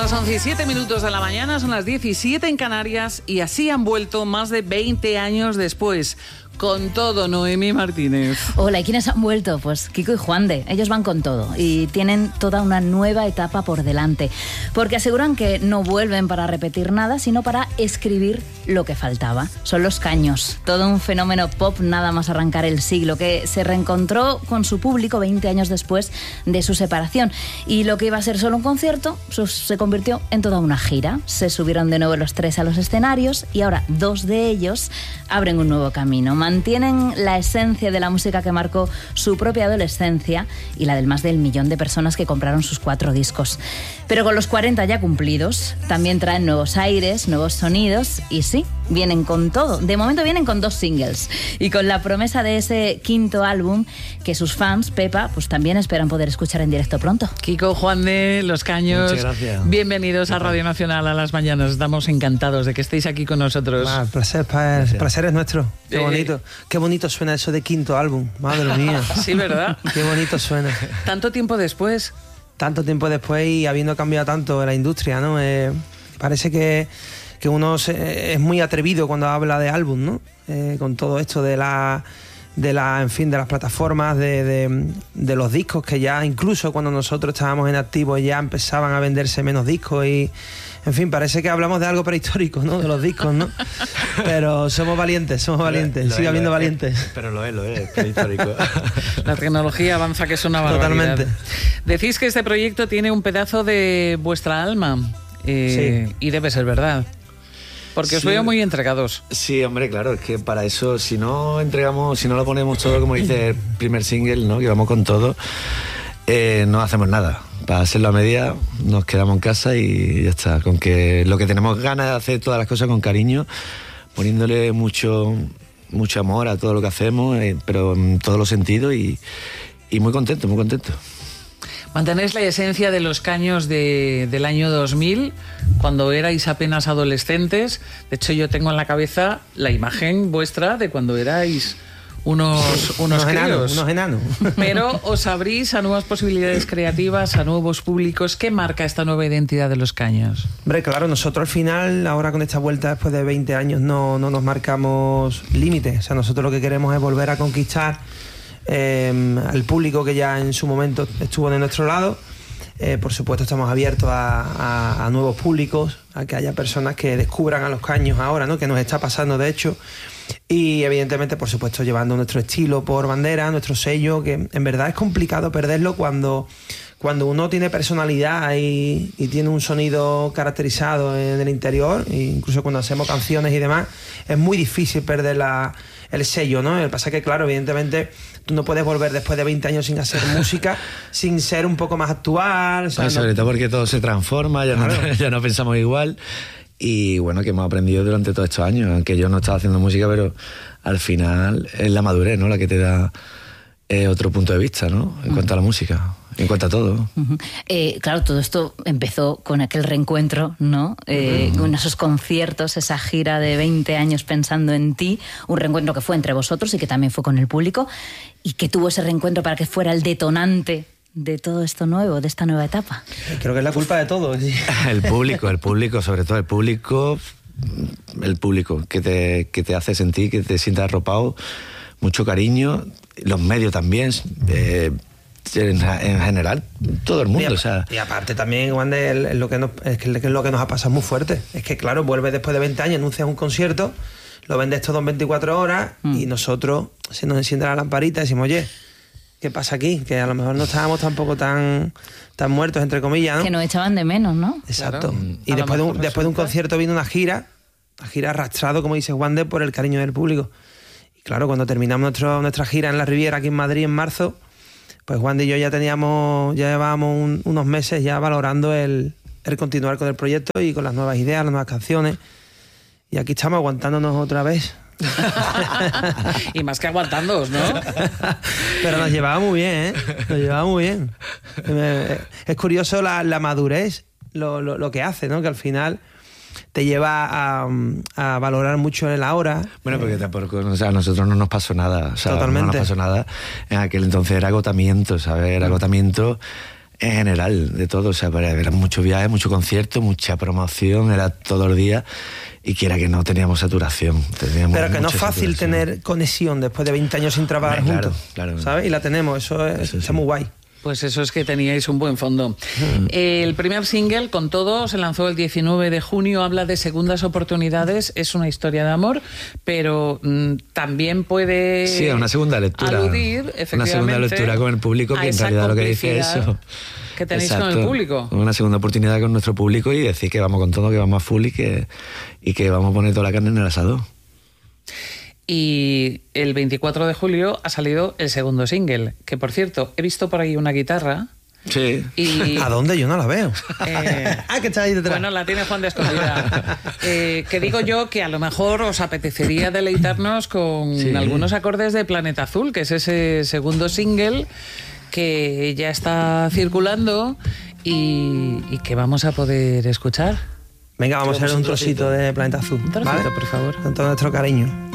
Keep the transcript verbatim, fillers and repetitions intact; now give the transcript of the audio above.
las once y siete minutos de la mañana, son las diecisiete en Canarias y así han vuelto más de veinte años después. Con todo, Noemí Martínez. Hola, ¿y quiénes han vuelto? Pues Kiko y Juande. Ellos van con todo y tienen toda una nueva etapa por delante. Porque aseguran que no vuelven para repetir nada, sino para escribir lo que faltaba. Son Los Caños, todo un fenómeno pop nada más arrancar el siglo, que se reencontró con su público veinte años después de su separación. Y lo que iba a ser solo un concierto se convirtió en toda una gira. Se subieron de nuevo los tres a los escenarios y ahora dos de ellos abren un nuevo camino. Mantienen la esencia de la música que marcó su propia adolescencia y la del más del millón de personas que compraron sus cuatro discos. Pero con los cuarenta ya cumplidos, también traen nuevos aires, nuevos sonidos y sí, vienen con todo. De momento vienen con dos singles y con la promesa de ese quinto álbum que sus fans, Pepa, pues también esperan poder escuchar en directo pronto. Kiko, Juande, Los Caños, muchas gracias. Bienvenidos a Radio Nacional a las mañanas. Estamos encantados de que estéis aquí con nosotros. Ah, placer, pa, placer es nuestro. Qué eh, bonito. Qué bonito suena eso de quinto álbum. Madre mía. Sí, ¿verdad? Qué bonito suena. Tanto tiempo después. Tanto tiempo después y habiendo cambiado tanto la industria, ¿no? Eh, parece que, que uno se, es muy atrevido cuando habla de álbum, ¿no? Eh, con todo esto de la... de la, en fin, de las plataformas, de, de, de los discos, que ya incluso cuando nosotros estábamos en activo ya empezaban a venderse menos discos y, en fin, parece que hablamos de algo prehistórico, ¿no? De los discos, ¿no? Pero somos valientes, somos valientes, lo sigue es, habiendo lo es, valientes. Pero lo es, lo es, prehistórico. La tecnología avanza, que es una barbaridad. Totalmente. Decís que este proyecto tiene un pedazo de vuestra alma, eh, sí. Y debe ser verdad. Porque os sí, veo muy entregados. Sí, hombre, claro, es que para eso, si no entregamos, si no lo ponemos todo, como dice el primer single, ¿no? Que vamos con todo, eh, no hacemos nada. Para hacerlo a media, nos quedamos en casa y ya está. Con que lo que tenemos ganas de hacer todas las cosas con cariño, poniéndole mucho, mucho amor a todo lo que hacemos, eh, pero en todos los sentidos y, y muy contento, muy contento. Mantenéis la esencia de Los Caños de, del año dos mil, cuando erais apenas adolescentes. De hecho, yo tengo en la cabeza la imagen vuestra de cuando erais unos, unos, unos enanos, unos enanos. Pero os abrís a nuevas posibilidades creativas, a nuevos públicos. ¿Qué marca esta nueva identidad de Los Caños? Hombre, claro, nosotros al final, ahora con esta vuelta después de veinte años, no, no nos marcamos límites. O sea, nosotros lo que queremos es volver a conquistar Eh, al público que ya en su momento estuvo de nuestro lado. Eh, por supuesto estamos abiertos a, a, a nuevos públicos, a que haya personas que descubran a Los Caños ahora, ¿no? Que nos está pasando de hecho, y evidentemente por supuesto llevando nuestro estilo por bandera, nuestro sello, que en verdad es complicado perderlo cuando, cuando uno tiene personalidad y, y tiene un sonido caracterizado en el interior, e incluso cuando hacemos canciones y demás, es muy difícil perder la, el sello, ¿no? Lo que pasa es que, claro, evidentemente tú no puedes volver después de veinte años sin hacer música, sin ser un poco más actual. O sea, sobre no... todo porque todo se transforma, ya, claro. no, ya no pensamos igual. Y bueno, que hemos aprendido durante todos estos años, aunque yo no estaba haciendo música, pero al final es la madurez, ¿no? La que te da eh, otro punto de vista, ¿no? En uh-huh. cuanto a la música, en cuanto a todo. Uh-huh. Eh, claro, todo esto empezó con aquel reencuentro, ¿no? Eh, uh-huh. Con esos conciertos, esa gira de veinte años pensando en ti, un reencuentro que fue entre vosotros y que también fue con el público, y que tuvo ese reencuentro para que fuera el detonante de todo esto nuevo, de esta nueva etapa. Creo que es la culpa de todo. ¿Sí? El público, el público, sobre todo el público, el público que te, que te hace sentir, que te sientas arropado, mucho cariño, los medios también, eh, en, en general, todo el mundo. Y, o sea. y aparte también, Juan, es lo que nos, es que es lo que nos ha pasado muy fuerte. Es que claro, vuelves después de veinte años, anuncias un concierto, lo vendes todo en veinticuatro horas mm. y nosotros se nos enciende la lamparita y decimos, oye, ¿qué pasa aquí? Que a lo mejor no estábamos tampoco tan, tan muertos, entre comillas, ¿no? Que nos echaban de menos, ¿no? Exacto. Claro. Y después de, un, después de un concierto vino una gira, una gira arrastrado, como dice Juan de, por el cariño del público. Y claro, cuando terminamos nuestro, nuestra gira en la Riviera, aquí en Madrid, en marzo, pues Juan de y yo ya teníamos, ya llevábamos un, unos meses ya valorando el, el continuar con el proyecto y con las nuevas ideas, las nuevas canciones. Y aquí estamos aguantándonos otra vez. Y más que aguantándoos, ¿no? Pero nos llevaba muy bien, ¿eh? Nos llevaba muy bien. Es curioso la, la madurez, lo, lo, lo que hace, ¿no? Que al final te lleva a, a valorar mucho el ahora. Bueno, porque tampoco, o sea, a nosotros no nos pasó nada. O sea, totalmente. No nos pasó nada. En aquel entonces era agotamiento, ¿sabes? Era agotamiento en general, de todo. O sea, era mucho viaje, mucho concierto, mucha promoción, era todos los días. Y quiera que no, teníamos saturación. Teníamos Pero que no es mucha fácil saturación. tener conexión después de veinte años sin trabajar Hombre, claro, juntos. claro. ¿Sabes? Y la tenemos, eso, es, Eso está sí. muy guay. Pues eso es que teníais un buen fondo. Mm. El primer single, Con Todo, se lanzó el diecinueve de junio, habla de segundas oportunidades, es una historia de amor, pero mm, también puede Sí, una segunda lectura. aludir, efectivamente, una segunda lectura con el público, a que en esa realidad lo que dice es complicidad eso. que tenéis con el público. Una segunda oportunidad con nuestro público y decir que vamos con todo, que vamos a full y que, y que vamos a poner toda la carne en el asador. Y el veinticuatro de julio ha salido el segundo single, que por cierto, he visto por ahí una guitarra. Sí. Y, ¿A dónde? Yo no la veo. Eh, ah, que está ahí detrás. Bueno, la tiene Juan de escondida. Eh, que digo yo que a lo mejor os apetecería deleitarnos con Sí. algunos acordes de Planeta Azul, que es ese segundo single que ya está circulando y, y que vamos a poder escuchar. Venga, vamos a hacer un trocito de Planeta Azul. Un trocito, ¿vale? por favor. Con todo nuestro cariño.